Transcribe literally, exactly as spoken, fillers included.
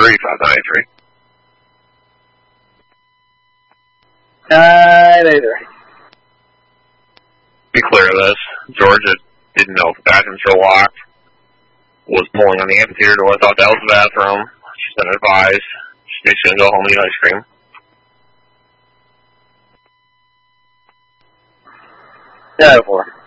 three, five ninety-three. nine eighty-three. Be clear of this. Georgia didn't know if the bathrooms were locked. Was pulling on the amphitheater door. Thought that was the bathroom. She's been advised. She's going to go home and eat ice cream. Yeah, four.